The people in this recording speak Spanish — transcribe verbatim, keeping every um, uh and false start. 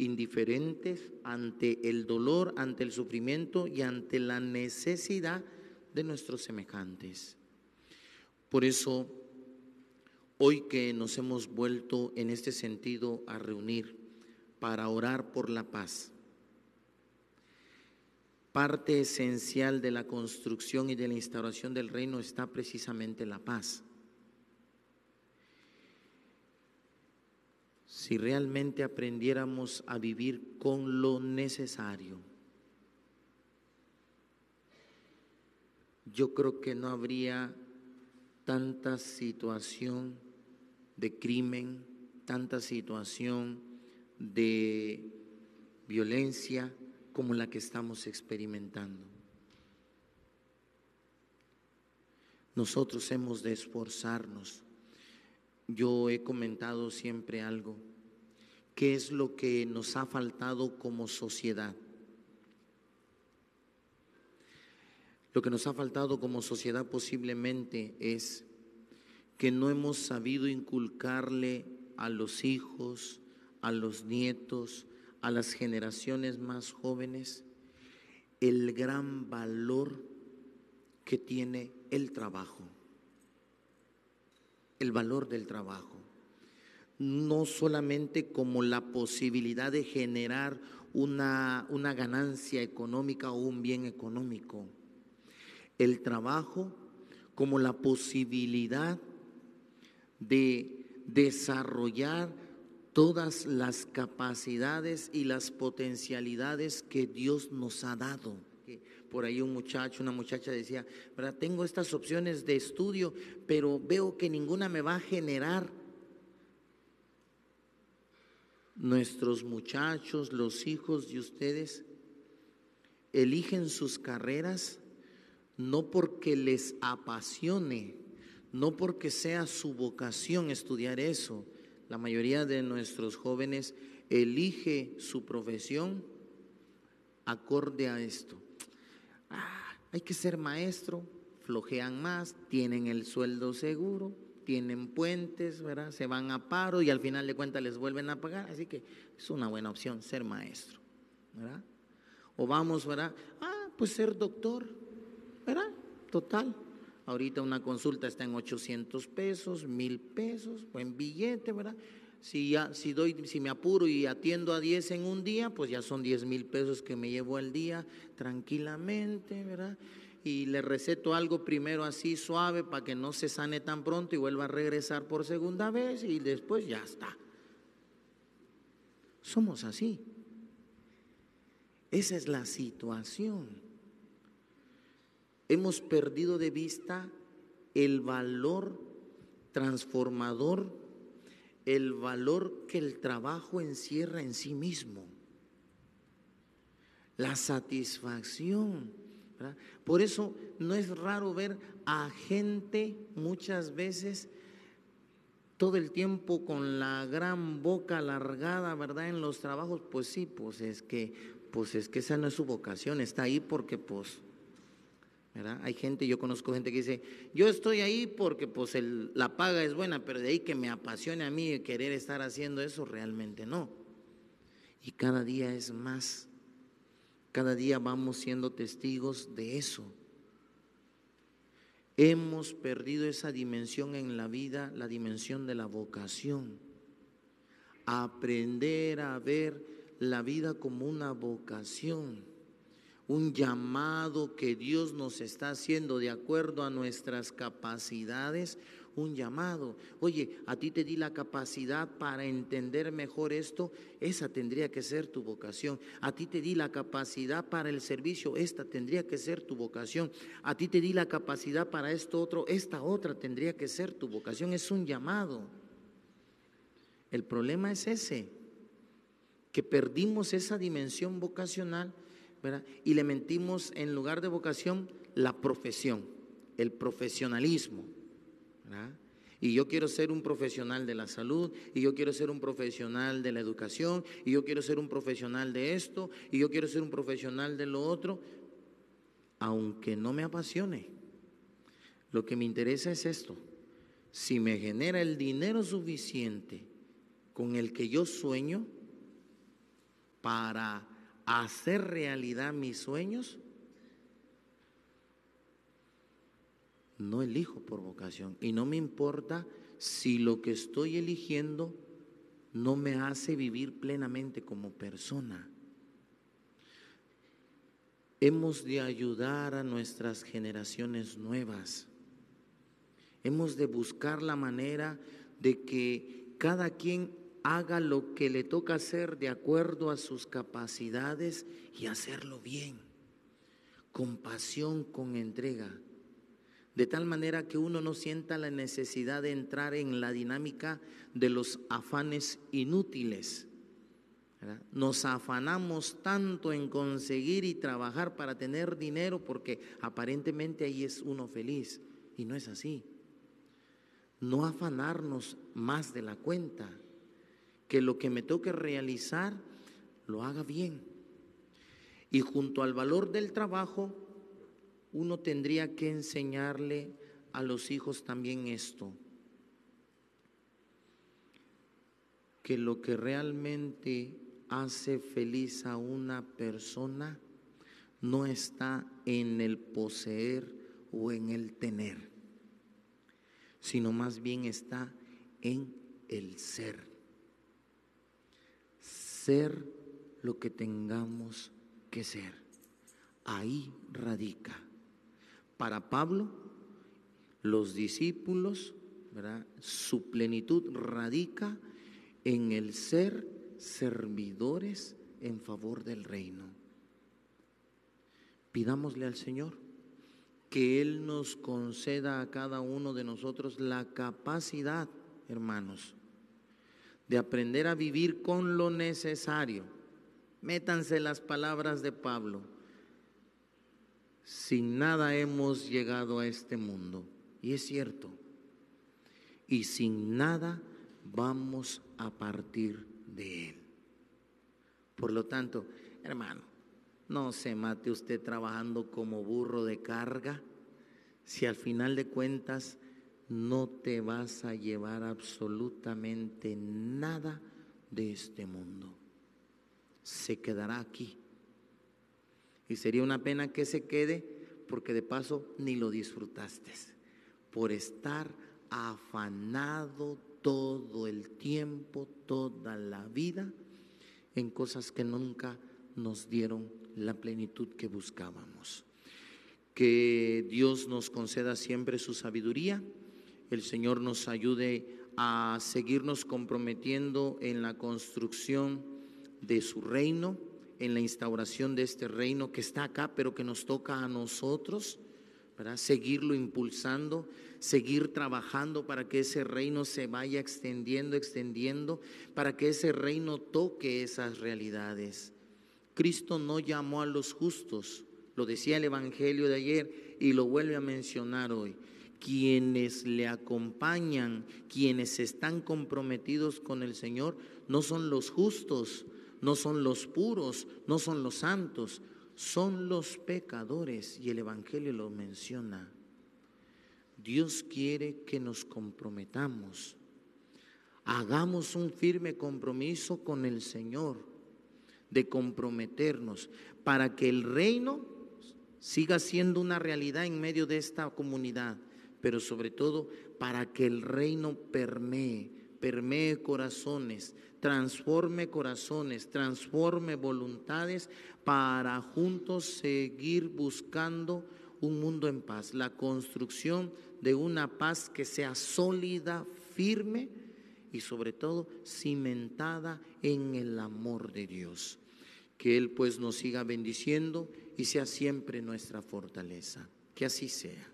indiferentes ante el dolor, ante el sufrimiento y ante la necesidad de nuestros semejantes. Por eso, hoy que nos hemos vuelto en este sentido a reunir para orar por la paz, parte esencial de la construcción y de la instauración del reino está precisamente la paz. Si realmente aprendiéramos a vivir con lo necesario, yo creo que no habría tanta situación de crimen, tanta situación de violencia como la que estamos experimentando. Nosotros hemos de esforzarnos. Yo he comentado siempre algo, ¿qué es lo que nos ha faltado como sociedad? Lo que nos ha faltado como sociedad posiblemente es que no hemos sabido inculcarle a los hijos, a los nietos, a las generaciones más jóvenes el gran valor que tiene el trabajo. El valor del trabajo, no solamente como la posibilidad de generar una, una ganancia económica o un bien económico, el trabajo como la posibilidad de desarrollar todas las capacidades y las potencialidades que Dios nos ha dado. Por ahí un muchacho, una muchacha decía, ¿verdad? Tengo estas opciones de estudio, pero veo que ninguna me va a generar. Nuestros muchachos, los hijos de ustedes, eligen sus carreras no porque les apasione, no porque sea su vocación estudiar eso. La mayoría de nuestros jóvenes elige su profesión acorde a esto. Ah, hay que ser maestro, flojean más, tienen el sueldo seguro, tienen puentes, ¿verdad? Se van a paro y al final de cuentas les vuelven a pagar, así que es una buena opción ser maestro, ¿verdad? O vamos, ¿verdad? Ah, pues ser doctor, ¿verdad? Total, ahorita una consulta está en ochocientos pesos, mil pesos, buen billete, ¿verdad? Si, ya, si, doy, si me apuro y atiendo a diez en un día, pues ya son diez mil pesos que me llevo al día tranquilamente, ¿verdad? Y le receto algo primero así suave para que no se sane tan pronto y vuelva a regresar por segunda vez y después ya está. Somos así. Esa es la situación. Hemos perdido de vista el valor transformador, el valor que el trabajo encierra en sí mismo, la satisfacción, ¿verdad? Por eso no es raro ver a gente muchas veces todo el tiempo con la gran boca alargada, ¿verdad? En los trabajos, pues sí, pues es que, pues es que esa no es su vocación, está ahí porque pues, ¿verdad? Hay gente, yo conozco gente que dice, yo estoy ahí porque pues el, la paga es buena, pero de ahí que me apasione a mí querer estar haciendo eso, realmente no. Y cada día es más, cada día vamos siendo testigos de eso. Hemos perdido esa dimensión en la vida, la dimensión de la vocación. Aprender a ver la vida como una vocación, un llamado que Dios nos está haciendo de acuerdo a nuestras capacidades, un llamado. Oye, a ti te di la capacidad para entender mejor esto, esa tendría que ser tu vocación. A ti te di la capacidad para el servicio, esta tendría que ser tu vocación. A ti te di la capacidad para esto otro, esta otra tendría que ser tu vocación. Es un llamado. El problema es ese, que perdimos esa dimensión vocacional, ¿verdad? Y le mentimos en lugar de vocación la profesión, el profesionalismo, ¿verdad? Y yo quiero ser un profesional de la salud, y yo quiero ser un profesional de la educación, y yo quiero ser un profesional de esto, y yo quiero ser un profesional de lo otro, aunque no me apasione. Lo que me interesa es esto: si me genera el dinero suficiente con el que yo sueño, para hacer realidad mis sueños, no elijo por vocación. Y no me importa si lo que estoy eligiendo no me hace vivir plenamente como persona. Hemos de ayudar a nuestras generaciones nuevas. Hemos de buscar la manera de que cada quien haga lo que le toca hacer de acuerdo a sus capacidades y hacerlo bien, con pasión, con entrega, de tal manera que uno no sienta la necesidad de entrar en la dinámica de los afanes inútiles, ¿verdad? Nos afanamos tanto en conseguir y trabajar para tener dinero porque aparentemente ahí es uno feliz, y no es así. No afanarnos más de la cuenta, que lo que me toque realizar lo haga bien. Y junto al valor del trabajo, uno tendría que enseñarle a los hijos también esto, que lo que realmente hace feliz a una persona no está en el poseer o en el tener, sino más bien está en el ser. Ser lo que tengamos que ser. Ahí radica. Para Pablo, los discípulos, ¿verdad?, su plenitud radica en el ser servidores en favor del reino. Pidámosle al Señor que Él nos conceda a cada uno de nosotros la capacidad, hermanos, de aprender a vivir con lo necesario. Métanse las palabras de Pablo: sin nada hemos llegado a este mundo, y es cierto, y sin nada vamos a partir de él. Por lo tanto, hermano, no se mate usted trabajando como burro de carga, si al final de cuentas no te vas a llevar absolutamente nada de este mundo. Se quedará aquí. Y sería una pena que se quede, porque de paso ni lo disfrutaste, por estar afanado todo el tiempo, toda la vida, en cosas que nunca nos dieron la plenitud que buscábamos. Que Dios nos conceda siempre su sabiduría. El Señor nos ayude a seguirnos comprometiendo en la construcción de su reino, en la instauración de este reino que está acá, pero que nos toca a nosotros, ¿verdad? Seguirlo impulsando, seguir trabajando para que ese reino se vaya extendiendo, extendiendo, para que ese reino toque esas realidades. Cristo no llamó a los justos, lo decía el Evangelio de ayer y lo vuelve a mencionar hoy. Quienes le acompañan, quienes están comprometidos con el Señor, no son los justos, no son los puros, no son los santos, son los pecadores, y el Evangelio lo menciona. Dios quiere que nos comprometamos, hagamos un firme compromiso con el Señor, de comprometernos para que el reino siga siendo una realidad en medio de esta comunidad, pero sobre todo para que el reino permee, permee corazones, transforme corazones, transforme voluntades, para juntos seguir buscando un mundo en paz, la construcción de una paz que sea sólida, firme y sobre todo cimentada en el amor de Dios. Que Él pues nos siga bendiciendo y sea siempre nuestra fortaleza. Que así sea.